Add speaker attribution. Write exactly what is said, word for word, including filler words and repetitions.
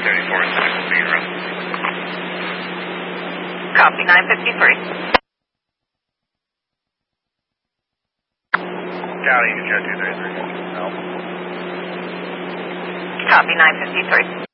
Speaker 1: thirty-four, six will be around.
Speaker 2: Copy, nine fifty-three.
Speaker 1: County, you can jet two thirty-three. No.
Speaker 2: Copy, nine fifty-three.